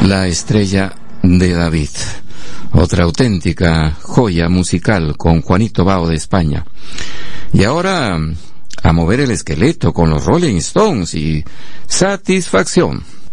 La estrella de David, otra auténtica joya musical con Juanito Bao de España. Y ahora a mover el esqueleto con los Rolling Stones y Satisfacción.